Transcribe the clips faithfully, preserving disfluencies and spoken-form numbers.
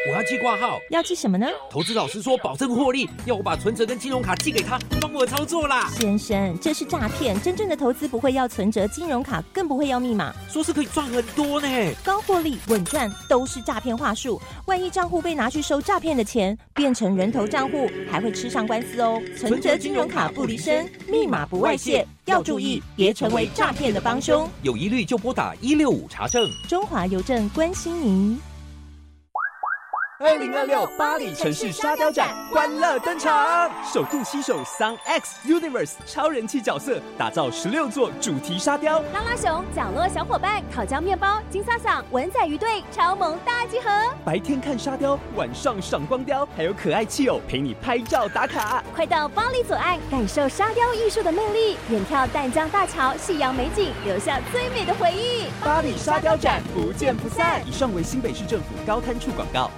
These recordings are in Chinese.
我要寄挂号。 要寄什么呢？ 投资老师说保证获利，要我把存折跟金融卡寄给他，帮我操作啦。 先生，这是诈骗，真正的投资不会要存折、金融卡，更不会要密码。 说是可以赚很多呢， 高获利、稳赚都是诈骗话术。万一账户被拿去收诈骗的钱，变成人头账户，还会吃上官司哦。存折、金融卡不离身，密码不外泄，要注意，别成为诈骗的帮凶。 有疑虑就拨打一六五查证。 中华邮政关心您。 二零二六巴黎城市沙雕展欢乐登场，首度携手桑 X Universe 超人气角色，打造十六座主题沙雕。 拉拉熊、角落小伙伴、烤焦面包、金萨桑、文仔鱼队超萌大集合。 白天看沙雕，晚上赏光雕，还有可爱气偶陪你拍照打卡。 快到巴黎左岸，感受沙雕艺术的魅力，远眺淡江大桥、夕阳美景，留下最美的回忆。 巴黎沙雕展不见不散。以上为新北市政府高滩处广告。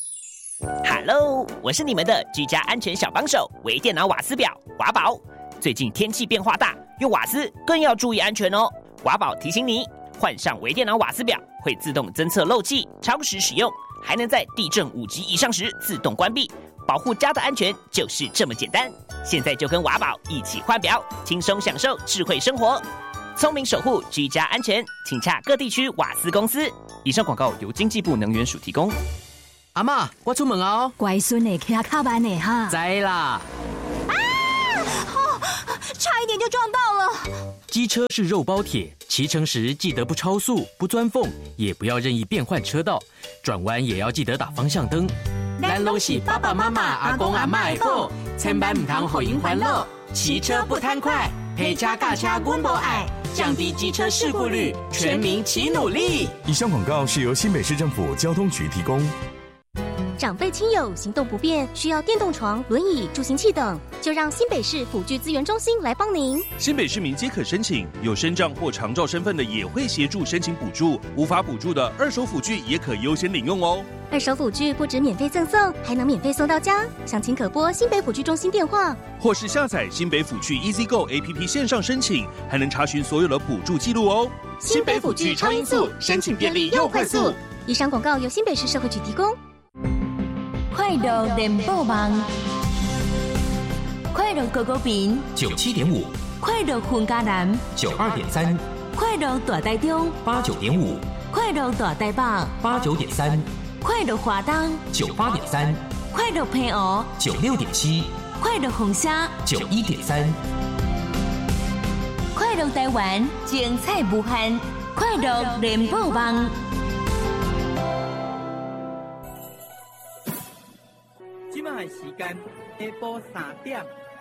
Hello， 我是你们的居家安全小帮手，微电脑瓦斯表华宝。最近天气变化大，用瓦斯更要注意安全哦。华宝提醒你，换上微电脑瓦斯表会自动侦测漏气、超时使用，还能在地震五级以上时自动关闭，保护家的安全就是这么简单。现在就跟华宝一起换表，轻松享受智慧生活，聪明守护居家安全，请洽各地区瓦斯公司。以上广告由经济部能源署提供。 阿嬷，我出门哦。 乖孙的骑卡班的哈。 知啦。 啊！哦，差一点就撞到了。 机车是肉包铁，骑乘时记得不超速、不钻缝，也不要任意变换车道，转弯也要记得打方向灯。咱拢是爸爸妈妈、阿公阿嬷的宝，千万唔通互因烦恼。骑车不贪快，陪车驾车阮无爱，降低机车事故率，全民齐努力。 以上广告是由新北市政府交通局提供。 长辈亲友行动不便，需要电动床、轮椅、助行器等，就让新北市辅具资源中心来帮您。 新北市民皆可申请，有身障或长照身份的也会协助申请补助，无法补助的二手辅具也可优先领用哦。 二手辅具不止免费赠送，还能免费送到家。详情可拨新北辅具中心电话， 或是下载新北辅具 EasyGo A P P 线上申请，还能查询所有的补助记录哦。 新北辅具超音速，申请便利又快速。以上广告由新北市社会局提供。 快乐联播网，快乐狗狗饼九七点五， 快乐混家南九二点三， 快乐大台中八九点五， 快乐大台北八九点三， 快乐华东九八点三， 快乐平湖九六点七， 快乐红虾九一点三， 快乐台湾精彩无限，快乐联播网。 现在时间下晡三点